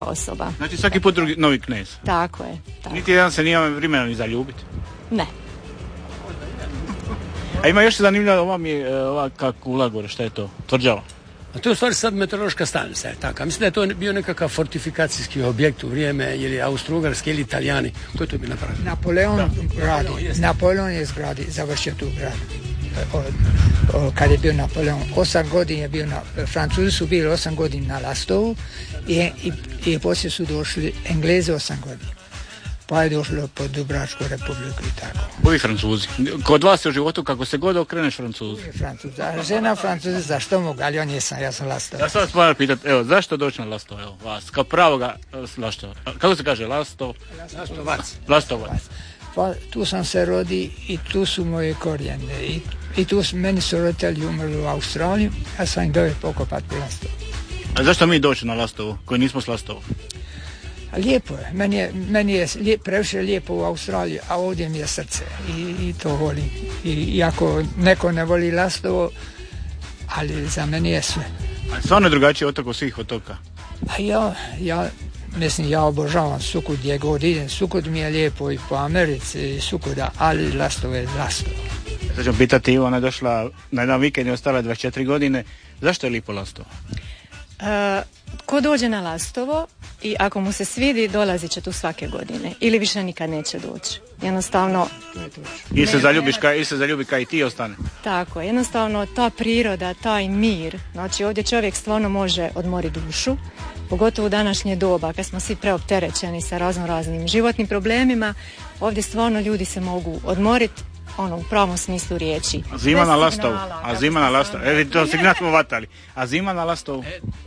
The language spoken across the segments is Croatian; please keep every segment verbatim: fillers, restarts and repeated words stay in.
osoba. Znači svaki put drugi, novi knez. Tako je. Tako. Niti jedan se nije vremena ni zaljubiti. Ne. A ima još zanimljivo, ova mi je, ova kakula gore, šta je to? Tvrđava. A to je u stvari sad meteorološka stanica, je tako. Mislim da je to bio nekakav fortifikacijski objekt u vrijeme ili Austro-Ugarske ili Italijani. Ko je to bio napravio? Napoleon da. gradi. Napoleon je zgradi, završio tu grad. O, o, kad je bio Napoleon, osam godina je bio na, Francuzi su bili osam godina na Lastovu i, i, i poslije su došli Englezi osam godina. Pa je došlo pod Dubrovačku republiku i tako. Ovi Francuzi. Kod vas je u životu kako se god okreneš Francuzi. Francuz. A žena Francuzi, zašto mogu? Ali on jesam, ja sam Lastov. Ja sam vas moram pitati, evo, zašto doći na Lastov, evo, vas, kao pravoga Lastova. Kako se kaže, Lastov? Lastovac. Lastovac. Pa tu sam se rodi i tu su moje korijene. I, i tu su, meni su roditelji umrli u Australiji, ja sam ih doveo pokopat po Lastovu. A zašto mi doći na Lastovu, koji nismo s Lastovom? A lijepo je, meni je, meni je lijep, previše lijepo u Australiji, a ovdje mi je srce i, i to volim. I, iako neko ne voli Lastovo, ali za meni je sve. A stvarno je drugačiji otok od svih otoka? A ja, ja, mislim, ja obožavam Sukud gdje god idem. Sukud mi je lijepo i po Americi i Sukuda, ali Lastovo je Lastovo. Sad ću pitati, ona je došla na jedan vikend i ostala dvadeset četiri godine. Zašto je lijepo Lastovo? Uh, ko dođe na Lastovo i ako mu se svidi, dolazit će tu svake godine. Ili više nikad neće doći. Jednostavno... I se zaljubiš ka, i se zaljubi ka i ti ostane. Tako, jednostavno ta priroda, taj mir. Znači ovdje čovjek stvarno može odmoriti dušu. Pogotovo u današnje doba, kad smo svi preopterećeni sa razno raznim životnim problemima. Ovdje stvarno ljudi se mogu odmoriti, ono, u pravom smislu riječi. A zima na Lastovu. A zima na Lastovu. Evi, to signal smo vatali. A zima na Lastovu?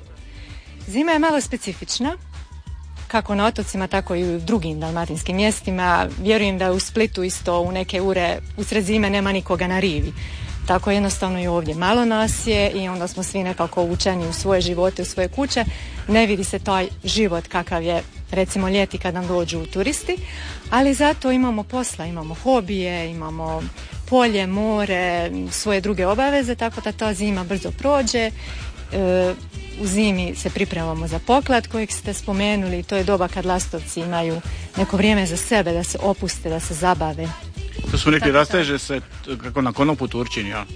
Zima je malo specifična. Kako na otocima, tako i u drugim dalmatinskim mjestima. Vjerujem da u Splitu isto u neke ure usred zime nema nikoga na rivi. Tako jednostavno i ovdje. Malo nas je i onda smo svi nekako uvučeni u svoje živote, u svoje kuće. Ne vidi se taj život kakav je recimo ljeti kad nam dođu turisti, ali zato imamo posla, imamo hobije, imamo polje, more, svoje druge obaveze, tako da ta zima brzo prođe. E, u zimi se pripremamo za poklad kojeg ste spomenuli, to je doba kad Lastovci imaju neko vrijeme za sebe, da se opuste, da se zabave. To smo rekli, rasteže se kako na konopu Turčin, ja.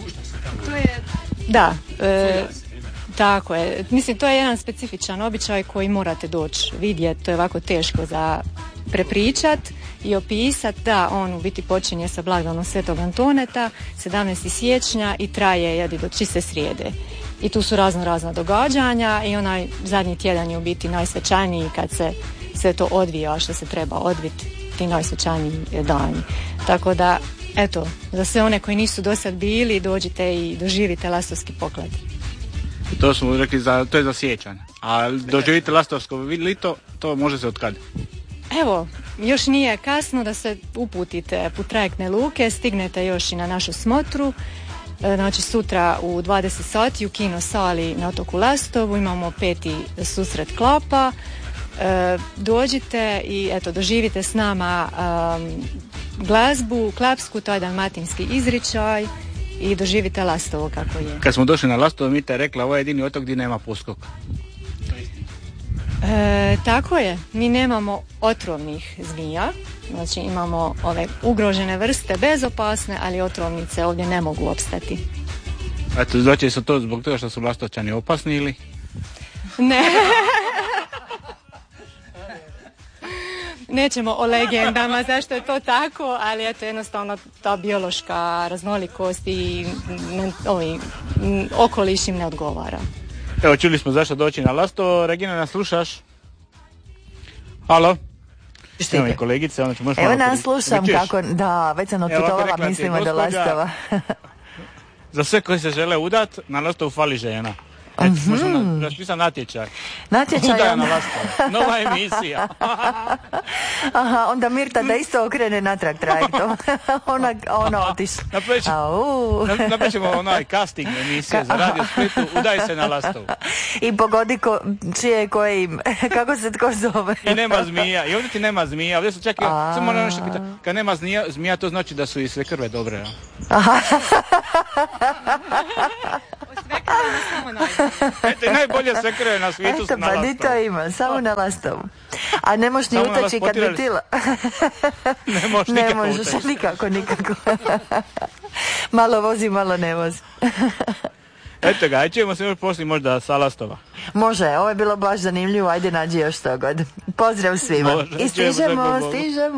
To je, da, e, tako je. Mislim, to je jedan specifičan običaj koji morate doći vidjeti, to je ovako teško za prepričat i opisat. Da, on u biti počinje sa blagdanom Svetog Antoneta, sedamnaestog siječnja i traje jedi do čiste srijede. I tu su razno razna događanja i onaj zadnji tjedan je u biti najsvečaniji kad se sve to odvija što se treba odviti, ti najsvečaniji dani. Tako da, eto, za sve one koji nisu do sad bili, dođite i doživite lastovski poklad. To smo rekli, za, to je za siječanj. A doživite lastovsko lito, to može se od kad? Evo, još nije kasno da se uputite put trajektne luke, stignete još i na našu smotru. Znači sutra u dvadeset sati u kino sali na otoku Lastovu imamo peti susret klapa. E, dođite i eto doživite s nama um, glazbu klapsku, to je dalmatinski izričaj i doživite Lastovo kako je. Kad smo došli na Lastovo, Mita je rekla, ovo je jedini otok gdje nema poskoka. E, tako je, mi nemamo otrovnih zmija, znači imamo ove ugrožene vrste, bezopasne, ali otrovnice ovdje ne mogu opstati. Eto, znači su to zbog toga što su Lastovčani opasni ili? Ne. Nećemo o legendama zašto je to tako, ali eto jednostavno ta biološka raznolikost i ovi, okoliš im ne odgovara. Evo, čuli smo zašto doći na Lastovo. Regina, nas slušaš? Halo? Evo i kolegice, onda ću možeš Evo malo nas slušam čuješ? kako, da, već sam otputovala, mislimo do Lastova. Za sve koji se žele udat, na Lastovu fali žena. Eto, mm-hmm. Možemo raspisati natječaj. Natječaj Udaja onda... na Lastovu. Nova emisija. Aha, onda Mirta da isto okrene natrag trajektom. ona, ona otiš. Naprećemo onaj casting emisije za Radio Splitu, Udaj se na Lastovu. I pogodi ko, čije koje ime. Kako se tko zove. I nema zmija. I ovdje ti nema zmija. Ovdje se čak i... Samo moram nešto pitati. Kad nema zmija, zmija, to znači da su i sve krve dobre. Ja? Sve Eto, i najbolje sekire na svijetu Eto, su na pa Lastovu. di to ima, samo na Lastovu. A ne možeš ni Samo na utaći kad bi Lastovu. tila. Ne možeš Ne nikako možeš, utaći. nikako, nikako. Malo vozi, malo ne vozi. Eto ga, aj ćemo se još poslije možda sa Lastova. Može, ovo je bilo baš zanimljivo, ajde nađi još to god. Pozdrav svima. Može, I stižemo, čujemo se, Bogu. stižemo.